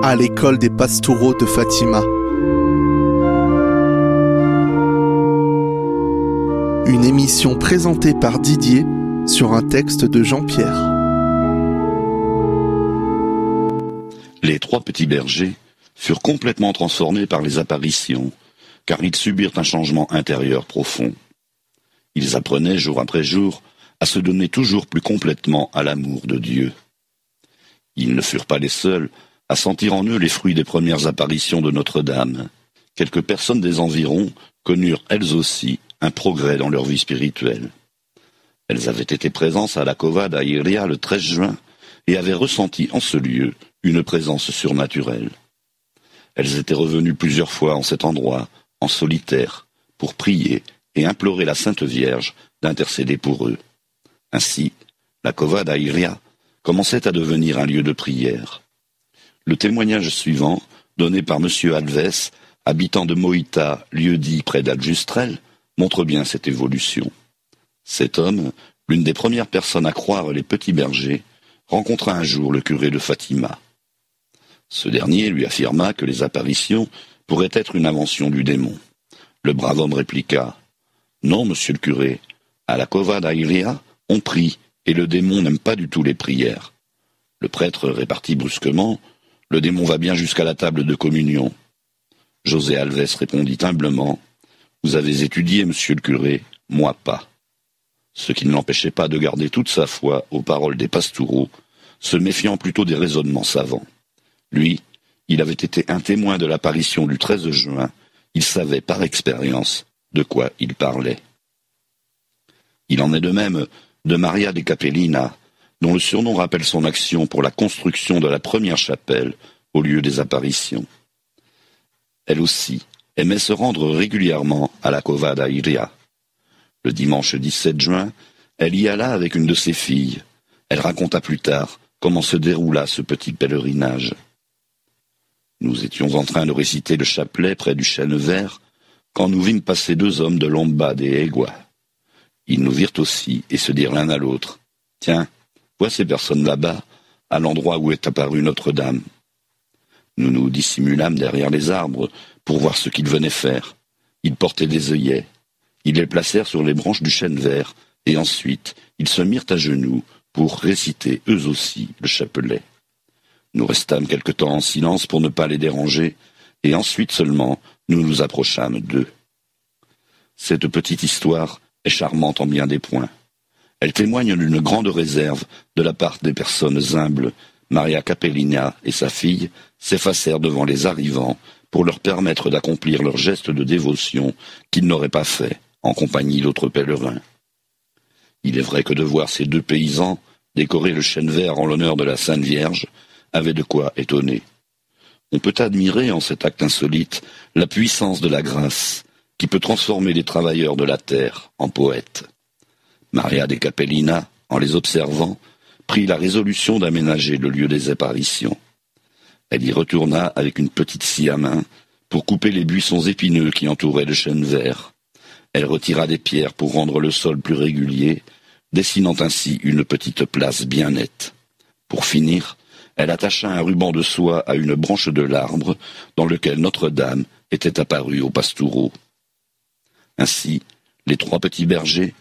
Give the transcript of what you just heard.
à l'école des Pastoureaux de Fatima. Une émission présentée par Didier sur un texte de Jean-Pierre. Les trois petits bergers furent complètement transformés par les apparitions, car ils subirent un changement intérieur profond. Ils apprenaient jour après jour à se donner toujours plus complètement à l'amour de Dieu. Ils ne furent pas les seuls à sentir en eux les fruits des premières apparitions de Notre-Dame. Quelques personnes des environs connurent elles aussi un progrès dans leur vie spirituelle. Elles avaient été présentes à la Cova da Iria le 13 juin et avaient ressenti en ce lieu une présence surnaturelle. Elles étaient revenues plusieurs fois en cet endroit, en solitaire, pour prier et implorer la Sainte Vierge d'intercéder pour eux. Ainsi, la Cova da Iria commençait à devenir un lieu de prière. Le témoignage suivant, donné par M. Alves, habitant de Moïta, lieu-dit près d'Aljustrel, montre bien cette évolution. Cet homme, l'une des premières personnes à croire les petits bergers, rencontra un jour le curé de Fatima. Ce dernier lui affirma que les apparitions pourraient être une invention du démon. Le brave homme répliqua « Non, monsieur le curé, à la Cova da Iria, on prie, et le démon n'aime pas du tout les prières. » Le prêtre répartit brusquement « Le démon va bien jusqu'à la table de communion. » José Alves répondit humblement « Vous avez étudié, monsieur le curé, moi pas. » Ce qui ne l'empêchait pas de garder toute sa foi aux paroles des Pastoureaux, se méfiant plutôt des raisonnements savants. Lui, il avait été un témoin de l'apparition du 13 juin, il savait par expérience de quoi il parlait. Il en est de même de Maria de Capellina, dont le surnom rappelle son action pour la construction de la première chapelle au lieu des apparitions. Elle aussi aimait se rendre régulièrement à la Cova da Iria. Le dimanche 17 juin, elle y alla avec une de ses filles. Elle raconta plus tard comment se déroula ce petit pèlerinage. Nous étions en train de réciter le chapelet près du chêne vert, quand nous vîmes passer deux hommes de Lomba de Egua. Ils nous virent aussi et se dirent l'un à l'autre « Tiens, vois ces personnes là-bas, à l'endroit où est apparue Notre-Dame. » Nous nous dissimulâmes derrière les arbres pour voir ce qu'ils venaient faire. Ils portaient des œillets. Ils les placèrent sur les branches du chêne vert, et ensuite ils se mirent à genoux pour réciter eux aussi le chapelet. Nous restâmes quelque temps en silence pour ne pas les déranger, et ensuite seulement nous nous approchâmes d'eux. Cette petite histoire est charmante en bien des points. Elle témoigne d'une grande réserve de la part des personnes humbles. Maria Capellina et sa fille s'effacèrent devant les arrivants pour leur permettre d'accomplir leur geste de dévotion qu'ils n'auraient pas fait en compagnie d'autres pèlerins. Il est vrai que de voir ces deux paysans décorer le chêne vert en l'honneur de la Sainte Vierge avait de quoi étonner. On peut admirer en cet acte insolite la puissance de la grâce qui peut transformer les travailleurs de la terre en poètes. Maria de Capellina, en les observant, prit la résolution d'aménager le lieu des apparitions. Elle y retourna avec une petite scie à main pour couper les buissons épineux qui entouraient le chêne vert. Elle retira des pierres pour rendre le sol plus régulier, dessinant ainsi une petite place bien nette. Pour finir, elle attacha un ruban de soie à une branche de l'arbre dans lequel Notre-Dame était apparue aux Pastoureaux. Ainsi, les trois petits bergers